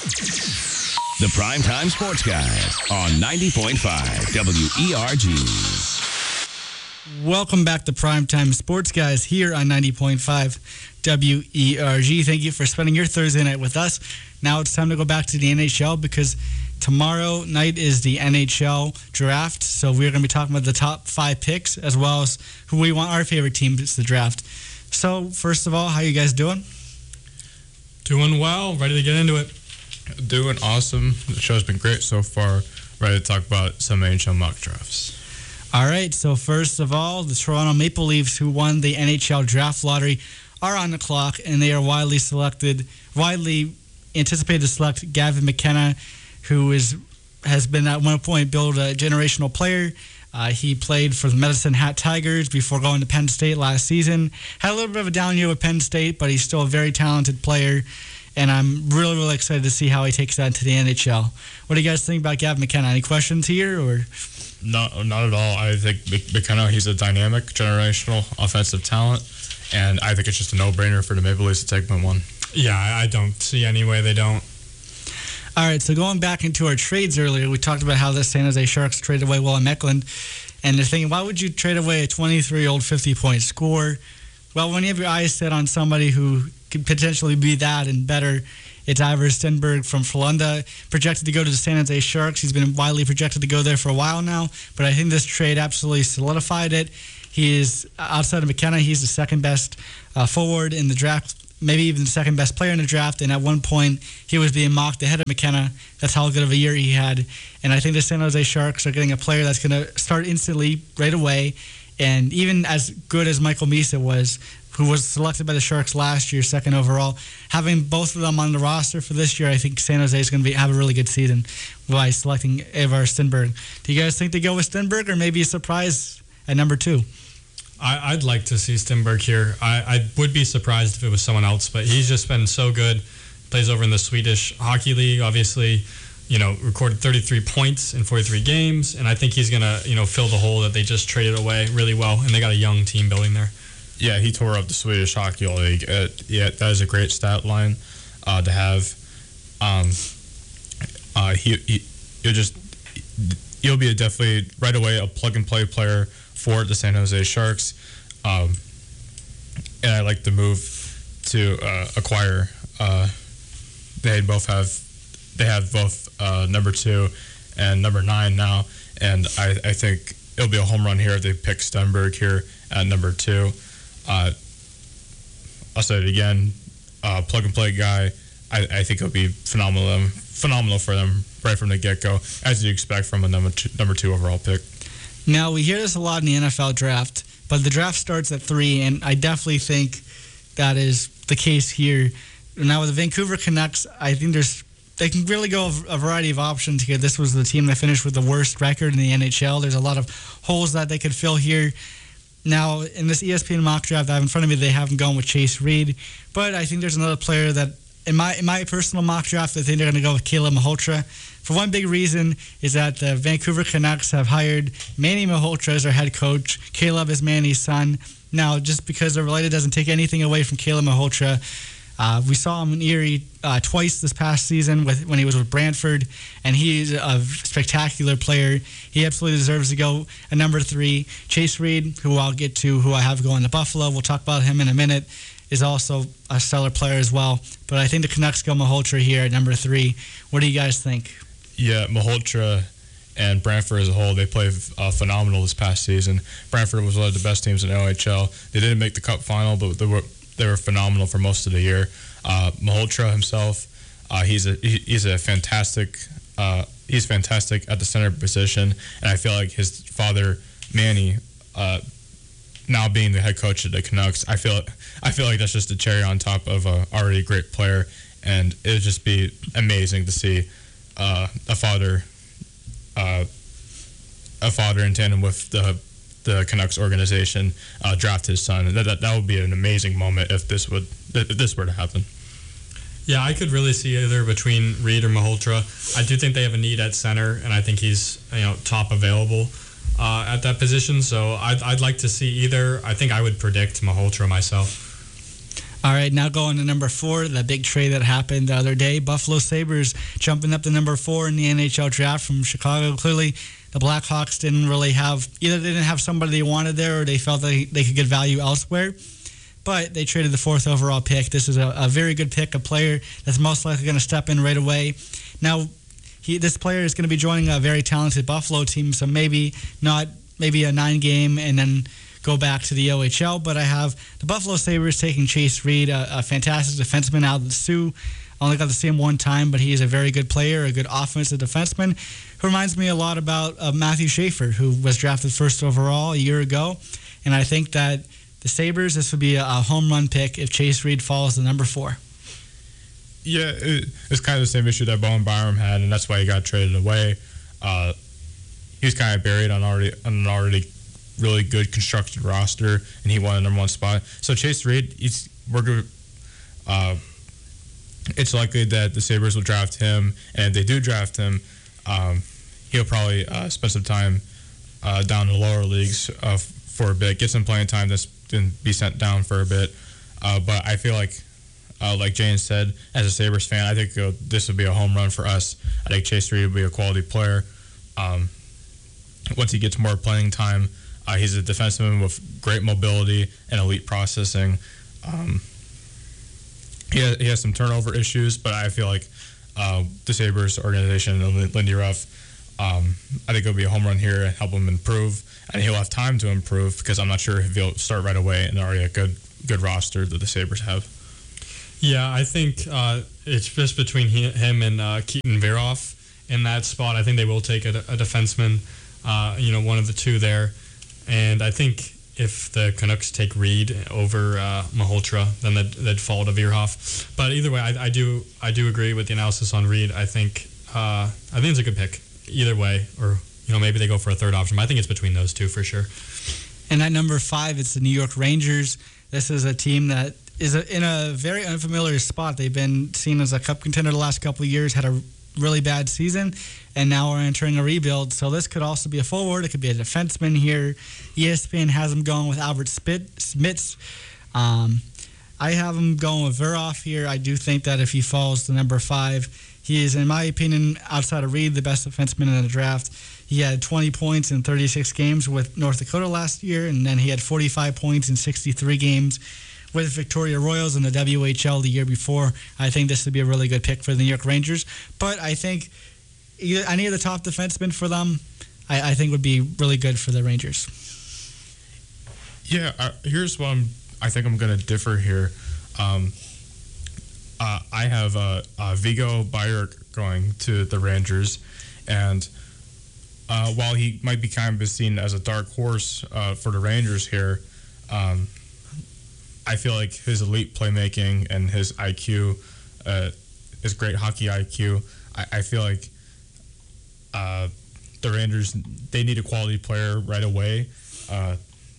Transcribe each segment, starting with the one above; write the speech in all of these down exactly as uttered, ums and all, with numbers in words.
The Primetime Sports Guys on ninety point five W E R G. Welcome back to Primetime Sports Guys here on ninety point five W E R G. Thank you for spending your Thursday night with us. Now it's time to go back to the N H L because tomorrow night is the N H L draft. So we're going to be talking about the top five picks as well as who we want our favorite teams to draft. So first of all, how you guys doing? Doing well. Ready to get into it. Doing awesome. The show's been great so far. Ready to talk about some N H L mock drafts. All right. So first of all, the Toronto Maple Leafs, who won the N H L draft lottery, are on the clock, and they are widely selected, widely anticipated to select Gavin McKenna, who is has been at one point billed a generational player. Uh, he played for the Medicine Hat Tigers before going to Penn State last season. Had a little bit of a down year with Penn State, but he's still a very talented player. And I'm really, really excited to see how he takes that to the N H L. What do you guys think about Gavin McKenna? Any questions here? Or not, not at all. I think McKenna, he's a dynamic, generational, offensive talent, and I think it's just a no-brainer for the Maple Leafs to take him one. Yeah, I don't see any way they don't. All right, so going back into our trades earlier, we talked about how the San Jose Sharks traded away Will Meckland. And they're thinking, why would you trade away a twenty-three-year-old fifty-point scorer? Well, when you have your eyes set on somebody who could potentially be that and better, it's Ivor Stenberg from Frölunda, projected to go to the San Jose Sharks. He's been widely projected to go there for a while now, but I think this trade absolutely solidified it. He is, outside of McKenna, he's the second best uh, forward in the draft, maybe even the second best player in the draft, and at one point he was being mocked ahead of McKenna. That's how good of a year he had. And I think the San Jose Sharks are getting a player that's going to start instantly, right away, and even as good as Michael Misa was, who was selected by the Sharks last year, second overall, having both of them on the roster for this year, I think San Jose is going to be have a really good season by selecting Ivor Stenberg. Do you guys think they go with Stenberg, or maybe a surprise at number two? I, I'd like to see Stenberg here. I, I would be surprised if it was someone else, but he's just been so good. Plays over in the Swedish Hockey League, obviously, you know, recorded thirty-three points in forty-three games, and I think he's going to, you know, fill the hole that they just traded away really well, and they got a young team building there. Yeah, he tore up the Swedish Hockey League. Uh, yeah, that is a great stat line uh, to have. Um, uh, he, he, you'll just, he'll be a definitely right away a plug-and-play player for the San Jose Sharks. Um, and I like the move to uh, acquire. Uh, they both have, they have both uh, number two and number nine now, and I, I think it'll be a home run here if they pick Stenberg here at number two. Uh, I'll say it again, uh, plug-and-play guy. I, I think it'll be phenomenal, phenomenal for them right from the get-go, as you expect from a number two, number two overall pick. Now, we hear this a lot in the N F L draft, but the draft starts at three, and I definitely think that is the case here. Now, with the Vancouver Canucks, I think there's they can really go a variety of options here. This was the team that finished with the worst record in the N H L. There's a lot of holes that they could fill here. Now, in this E S P N mock draft I have in front of me, they haven't gone with Chase Reed, but I think there's another player that, in my in my personal mock draft, I think they're going to go with Caleb Malhotra. For one big reason is that the Vancouver Canucks have hired Manny Malhotra as their head coach. Caleb is Manny's son. Now, just because they're related doesn't take anything away from Caleb Malhotra. Uh, we saw him in Erie uh, twice this past season with, when he was with Brantford, and he's a spectacular player. He absolutely deserves to go at number three. Chase Reed, who I'll get to, who I have going to Buffalo, we'll talk about him in a minute, is also a stellar player as well. But I think the Canucks go Malhotra here at number three. What do you guys think? Yeah, Malhotra and Brantford as a whole, they played uh, phenomenal this past season. Brantford was one of the best teams in the O H L. They didn't make the Cup final, but they were they were phenomenal for most of the year. Uh, Malhotra himself, uh, he's a he, he's a fantastic uh, he's fantastic at the center position, and I feel like his father Manny, uh, now being the head coach of the Canucks, I feel I feel like that's just a cherry on top of a already great player, and it would just be amazing to see uh, a father. Uh, a father in tandem with the the Canucks organization uh, draft his son. That, that that would be an amazing moment if this would if this were to happen. Yeah, I could really see either between Reed or Malhotra. I do think they have a need at center, and I think he's you know top available uh, at that position. So I'd I'd like to see either. I think I would predict Malhotra myself. All right, now going to number four, the big trade that happened the other day. Buffalo Sabres jumping up to number four in the N H L draft from Chicago. Clearly, the Blackhawks didn't really have, either they didn't have somebody they wanted there or they felt they, they could get value elsewhere. But they traded the fourth overall pick. This is a, a very good pick, a player that's most likely going to step in right away. Now, he, this player is going to be joining a very talented Buffalo team, so maybe not maybe a nine-game and then go back to the O H L. But I have the Buffalo Sabres taking Chase Reed, a, a fantastic defenseman out of the Sioux. I only got to see him one time, but he is a very good player, a good offensive defenseman, who reminds me a lot about uh, Matthew Schaefer, who was drafted first overall a year ago. And I think that the Sabres, this would be a, a home run pick if Chase Reed falls to number four. Yeah, it, it's kind of the same issue that Bowen Byram had, and that's why he got traded away. Uh, he was kind of buried on already on an already really good constructed roster, and he won the number one spot. So Chase Reed, he's we're good. Uh, it's likely that the Sabres will draft him, and if they do draft him, um, he'll probably uh, spend some time uh, down in the lower leagues uh, for a bit, get some playing time, that's then be sent down for a bit. Uh, but I feel like, uh, like Jane said, as a Sabres fan, I think uh, this would be a home run for us. I think Chase Reed would be a quality player. Um, once he gets more playing time, uh, he's a defenseman with great mobility and elite processing. Um, he, has, he has some turnover issues, but I feel like uh, the Sabres organization and Lindy Ruff, um, I think it'll be a home run here and help him improve. And he'll have time to improve because I'm not sure if he'll start right away and already a good good roster that the Sabres have. Yeah, I think uh, it's just between he, him and uh, Keaton Veroff in that spot. I think they will take a, a defenseman, uh, you know, one of the two there. And I think if the Canucks take Reed over uh, Malhotra, then they'd, they'd fall to Veerhoff. But either way, I, I do I do agree with the analysis on Reed. I think uh, I think it's a good pick either way, or you know maybe they go for a third option. But I think it's between those two for sure. And at number five, it's the New York Rangers. This is a team that is a, in a very unfamiliar spot. They've been seen as a cup contender the last couple of years, had a really bad season, and now we're entering a rebuild. So this could also be a forward. It could be a defenseman here. E S P N has them going with Albert Spit, Smits. Um, I have him going with Veroff here. I do think that if he falls to number five, he is, in my opinion, outside of Reed, the best defenseman in the draft. He had twenty points in thirty-six games with North Dakota last year, and then he had forty-five points in sixty-three games with Victoria Royals in the W H L the year before. I think this would be a really good pick for the New York Rangers. But I think either, any of the top defensemen for them, I, I think would be really good for the Rangers. Yeah, uh, here's what I'm, I think I'm going to differ here. Um, uh, I have uh, uh, Vigo Bajork going to the Rangers, and uh, while he might be kind of seen as a dark horse uh, for the Rangers here, um, I feel like his elite playmaking and his I Q, uh, his great hockey I Q, I, I feel like uh, the Rangers, they need a quality player right away. Uh,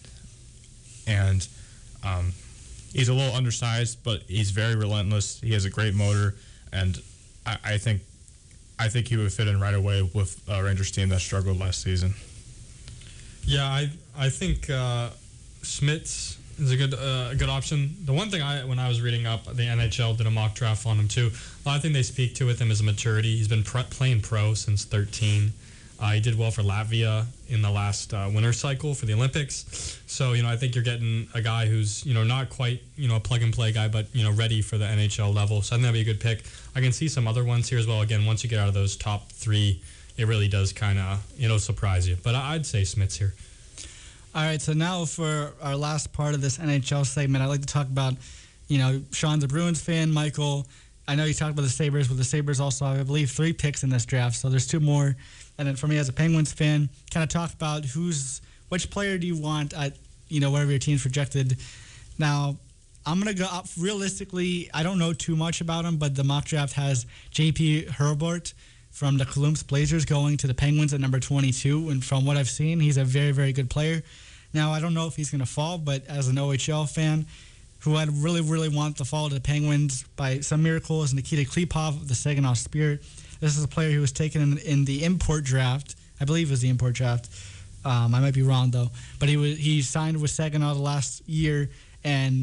and um, he's a little undersized, but he's very relentless. He has a great motor, and I, I think I think he would fit in right away with a Rangers team that struggled last season. Yeah, I I think uh, Smits is a good uh, a good option. The one thing I when I was reading up, the N H L did a mock draft on him too. A lot of thing they speak to with him is maturity. He's been pre- playing pro since thirteen. Uh, he did well for Latvia in the last uh, winter cycle for the Olympics. So, you know, I think you're getting a guy who's, you know, not quite, you know, a plug-and-play guy, but, you know, ready for the N H L level. So I think that'd be a good pick. I can see some other ones here as well. Again, once you get out of those top three, it really does kind of, you know, surprise you. But I'd say Smits here. All right, so now for our last part of this N H L segment, I'd like to talk about, you know, Sean's a Bruins fan. Michael, I know you talked about the Sabres, but the Sabres also have, I believe, three picks in this draft. So there's two more. And then for me as a Penguins fan, kind of talk about who's which player do you want at, you know, wherever your team's projected. Now, I'm going to go up realistically. I don't know too much about him, but the mock draft has J P Herbert from the Columbus Blazers going to the Penguins at number twenty-two. And from what I've seen, he's a very, very good player. Now, I don't know if he's going to fall, but as an O H L fan who I'd really, really want to fall to the Penguins by some miracle is Nikita Klipov of the Saginaw Spirit. This is a player who was taken in, in the import draft. I believe it was the import draft. Um, I might be wrong, though. But he was he signed with Saginaw the last year, and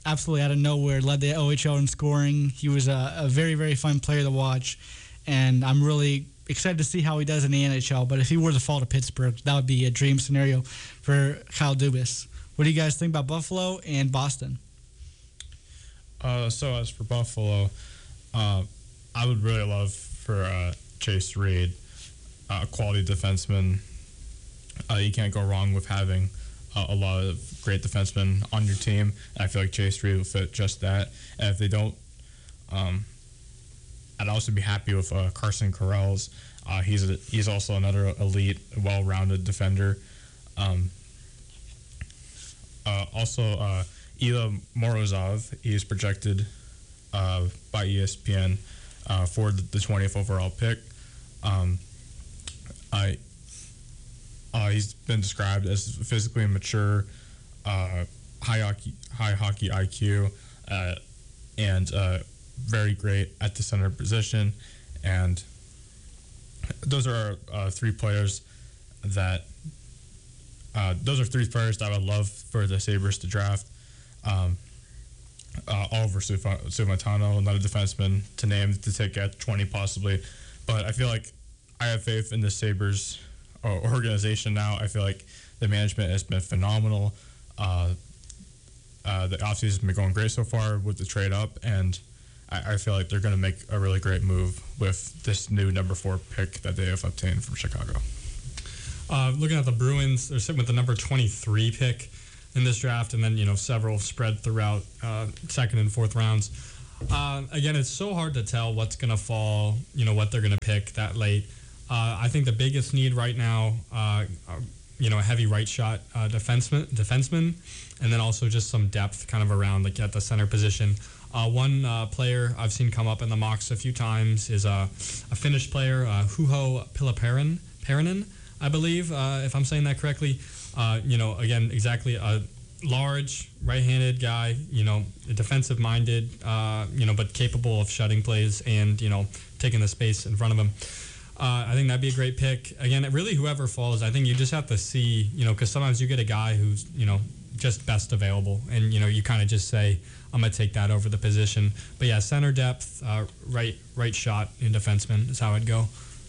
absolutely out of nowhere led the O H L in scoring. He was a, a very, very fun player to watch, and I'm really excited to see how he does in the N H L. But if he were to fall to Pittsburgh, that would be a dream scenario for Kyle Dubas. What do you guys think about Buffalo and Boston? Uh, so as for Buffalo, uh, I would really love for uh, Chase Reed, uh, a quality defenseman. Uh, you can't go wrong with having uh, a lot of great defensemen on your team. And I feel like Chase Reed will fit just that. And if they don't, um, I'd also be happy with uh, Carson Corrales. Uh, he's a, he's also another elite, well-rounded defender. Um, uh, also, uh, Ilya Morozov, he is projected uh, by E S P N uh, for the, the twentieth overall pick. Um, I, uh, he's been described as physically mature, uh, high hockey, high hockey I Q, uh, and uh, very great at the center position. And those are uh, three players that uh, those are three players that I would love for the Sabres to draft. Um, uh, Oliver Suvatano, another defenseman to name to take at twenty possibly, but I feel like I have faith in the Sabres uh, organization now. I feel like the management has been phenomenal. Uh, uh, the offseason has been going great so far with the trade up, and I, I feel like they're going to make a really great move with this new number four pick that they have obtained from Chicago. Uh, looking at the Bruins, they're sitting with the number twenty-three pick in this draft, and then, you know, several spread throughout uh, second and fourth rounds. Uh, again, it's so hard to tell what's going to fall, you know, what they're going to pick that late. Uh, I think the biggest need right now, uh, are, you know, a heavy right shot uh, defenseman, defenseman, and then also just some depth kind of around, like at the center position. Uh, one uh, player I've seen come up in the mocks a few times is a, a Finnish player, uh, Juho Pilaparinen, I believe, uh, if I'm saying that correctly. Uh, you know, again, exactly a large right-handed guy, you know, defensive-minded, uh, you know, but capable of shutting plays and, you know, taking the space in front of him. Uh, I think that'd be a great pick. Again, really, whoever falls, I think you just have to see, you know, because sometimes you get a guy who's, you know, just best available, and, you know, you kind of just say, I'm going to take that over the position. But, yeah, center depth, uh, right right shot in defenseman is how I'd go.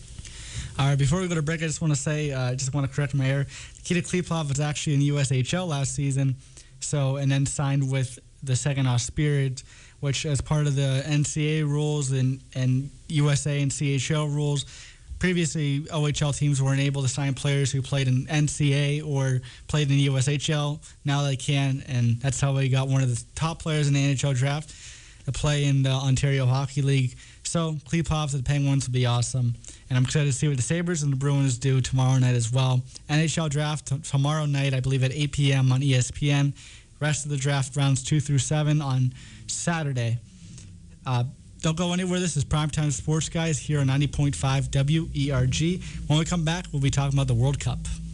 All right, before we go to break, I just want to say, I uh, just want to correct my error. Nikita Klipov was actually in the U S H L last season, so and then signed with the Saginaw Spirit, which as part of the N C A A rules and, and U S A and C H L rules, previously O H L teams weren't able to sign players who played in N C A A or played in the U S H L. Now they can, and that's how we got one of the top players in the N H L draft to play in the Ontario Hockey League. So Klipov to the Penguins would be awesome. And I'm excited to see what the Sabres and the Bruins do tomorrow night as well. N H L draft t- tomorrow night, I believe at eight p.m. on E S P N. Rest of the draft rounds two through seven on Saturday. Uh, don't go anywhere. This is Primetime Sports Guys here on ninety point five W E R G. When we come back, we'll be talking about the World Cup.